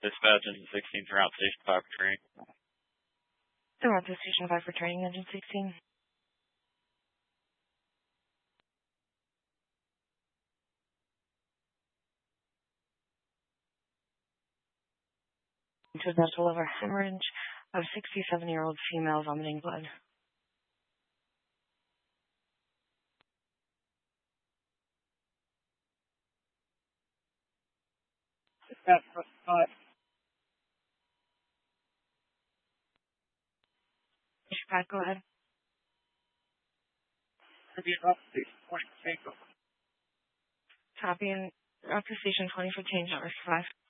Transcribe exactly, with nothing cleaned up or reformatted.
Dispatch engine sixteen for route station five for training. They're on to station five for training, engine sixteen. To a vessel over hemorrhage of sixty-seven-year-old female vomiting blood. Dispatch for five. Pat, go ahead. Station twenty for change. Copy and up to station twenty for change number five.